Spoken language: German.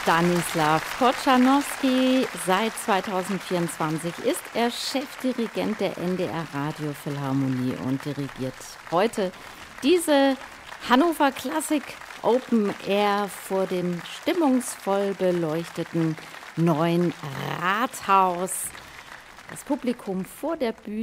Stanislaw Kotschanowski. Seit 2024 ist er Chefdirigent der NDR Radiophilharmonie und dirigiert heute diese Hannover Klassik Open Air vor dem stimmungsvoll beleuchteten neuen Rathaus. Das Publikum vor der Bühne